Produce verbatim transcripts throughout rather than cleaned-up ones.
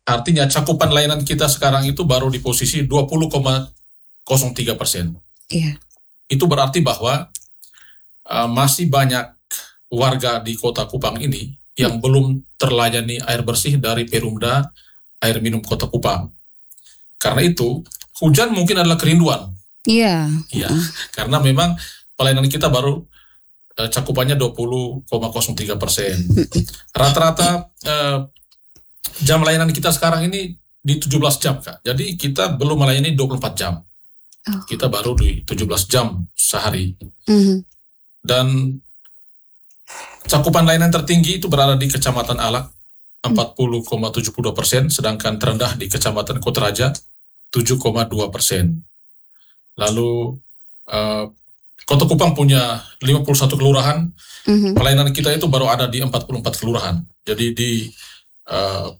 Artinya cakupan layanan kita sekarang itu baru di posisi dua puluh koma nol tiga persen. Iya. Itu berarti bahwa uh, masih banyak warga di Kota Kupang ini yang hmm. belum terlayani air bersih dari Perumda Air Minum Kota Kupang. Karena itu, hujan mungkin adalah kerinduan. Iya. Iya, karena memang pelayanan kita baru uh, cakupannya dua puluh koma nol tiga persen. Rata-rata uh, jam layanan kita sekarang ini di tujuh belas jam, Kak. Jadi kita belum melayani dua puluh empat jam. Oh. Kita baru di tujuh belas jam sehari. Mm-hmm. Dan cakupan layanan tertinggi itu berada di Kecamatan Alak, empat puluh koma tujuh dua persen, sedangkan terendah di Kecamatan Kotaraja, tujuh koma dua persen. Lalu uh, Kota Kupang punya lima puluh satu kelurahan, mm-hmm. pelayanan kita itu baru ada di empat puluh empat kelurahan. Jadi di uh,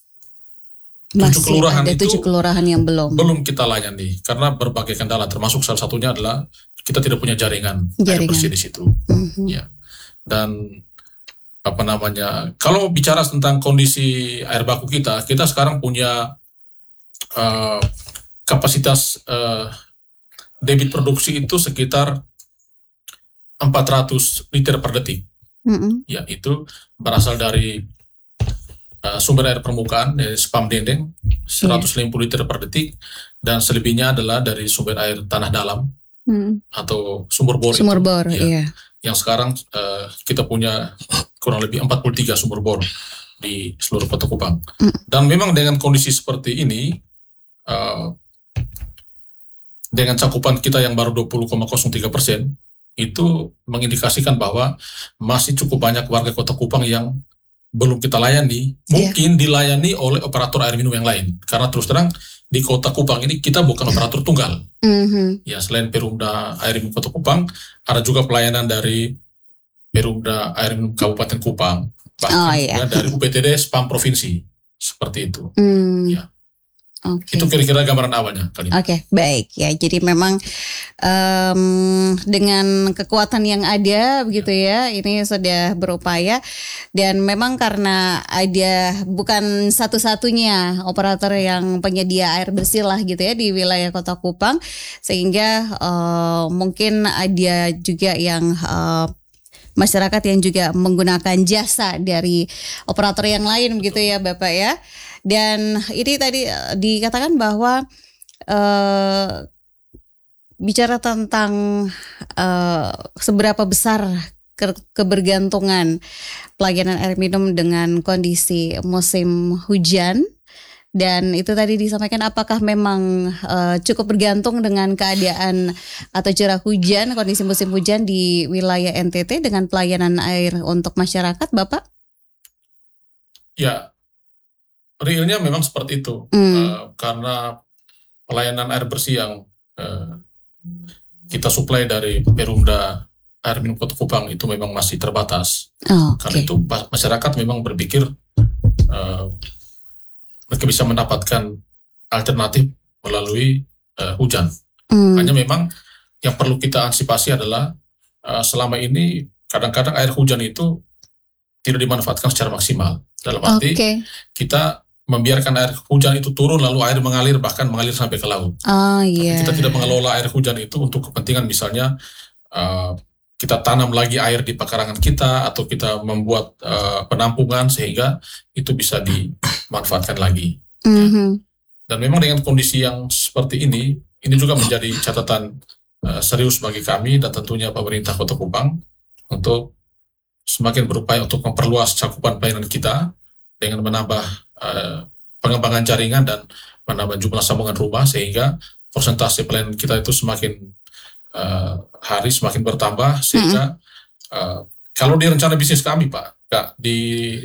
tujuh kelurahan ada itu tujuh kelurahan yang belum belum kita layani karena berbagai kendala, termasuk salah satunya adalah kita tidak punya jaringan, jaringan. air bersih di situ. Mm-hmm. Ya. Dan apa namanya? Kalau bicara tentang kondisi air baku kita, kita sekarang punya uh, kapasitas uh, debit produksi itu sekitar empat ratus liter per detik. Mm-hmm. Ya, itu berasal dari uh, sumber air permukaan, dari spam dendeng, seratus lima puluh liter per detik, dan selebihnya adalah dari sumber air tanah dalam, mm. atau sumber bor. Sumber itu. bor, ya, iya. Yang sekarang uh, kita punya kurang lebih empat puluh tiga sumber bor di seluruh Kota Kupang. Mm. Dan memang dengan kondisi seperti ini, uh, dengan cakupan kita yang baru dua puluh koma nol tiga persen, itu mengindikasikan bahwa masih cukup banyak warga Kota Kupang yang belum kita layani, mungkin yeah. dilayani oleh operator air minum yang lain. Karena terus terang, di Kota Kupang ini kita bukan operator tunggal. Mm-hmm. Ya, selain Perumda Air Minum Kota Kupang, ada juga pelayanan dari Perumda Air Minum Kabupaten Kupang, bahkan oh, yeah. dari U P T D Spam Provinsi, seperti itu. Mm. Ya. Okay. Itu kira-kira gambaran awalnya. Oke, okay, baik ya. Jadi memang um, dengan kekuatan yang ada begitu ya, ini sudah berupaya, dan memang karena ada bukan satu-satunya operator yang penyedia air bersih lah gitu ya di wilayah Kota Kupang, sehingga uh, mungkin ada juga yang uh, masyarakat yang juga menggunakan jasa dari operator yang lain begitu ya Bapak ya. Dan ini tadi dikatakan bahwa uh, bicara tentang uh, seberapa besar ke- kebergantungan pelayanan air minum dengan kondisi musim hujan. Dan itu tadi disampaikan, apakah memang uh, cukup bergantung dengan keadaan atau curah hujan, kondisi musim hujan di wilayah N T T dengan pelayanan air untuk masyarakat, Bapak? Ya, realnya memang seperti itu. Mm. Uh, karena pelayanan air bersih yang uh, kita suplai dari Perumda Air Minum Kota Kupang itu memang masih terbatas. Oh, karena okay. itu masyarakat memang berpikir uh, mereka bisa mendapatkan alternatif melalui uh, hujan. Mm. Hanya memang yang perlu kita antisipasi adalah uh, selama ini kadang-kadang air hujan itu tidak dimanfaatkan secara maksimal. Dalam arti okay. kita membiarkan air hujan itu turun lalu air mengalir, bahkan mengalir sampai ke laut. Oh, yeah. Kita tidak mengelola air hujan itu untuk kepentingan misalnya uh, kita tanam lagi air di pekarangan kita, atau kita membuat uh, penampungan sehingga itu bisa dimanfaatkan lagi. Mm-hmm. Ya. Dan memang dengan kondisi yang seperti ini, ini juga menjadi catatan uh, serius bagi kami dan tentunya pemerintah Kota Kupang untuk semakin berupaya untuk memperluas cakupan pelayanan kita dengan menambah uh, pengembangan jaringan dan menambah jumlah sambungan rumah, sehingga persentase pelayanan kita itu semakin Uh, hari semakin bertambah, sehingga mm-hmm. uh, kalau di rencana bisnis kami Pak, Kak, di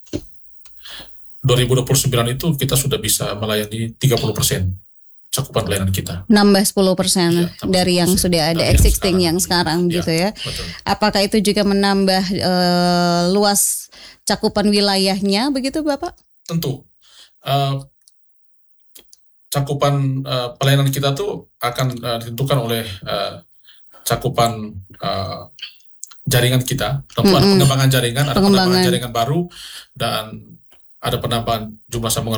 dua ribu dua puluh sembilan itu kita sudah bisa melayani tiga puluh persen cakupan pelayanan kita. Nambah sepuluh persen ya, dari yang sudah ada existing yang sekarang, yang sekarang ya, gitu ya. Betul. Apakah itu juga menambah uh, luas cakupan wilayahnya begitu Bapak? Tentu. Uh, cakupan uh, pelayanan kita tuh akan uh, ditentukan oleh uh, cakupan uh, jaringan kita. Tentu ada pengembangan jaringan, ada pengembangan jaringan baru, dan ada penambahan jumlah sambungan